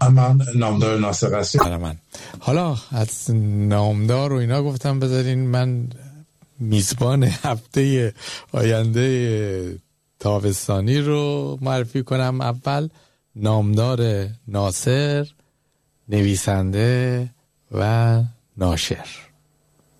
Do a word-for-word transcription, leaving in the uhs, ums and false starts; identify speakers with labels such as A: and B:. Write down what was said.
A: من نامدار ناصر هستم.
B: من حالا از نامدار و اینا گفتم بذارین من میزبان هفته آینده تابستانی رو معرفی کنم. اول نامدار ناصر، نویسنده و ناشر.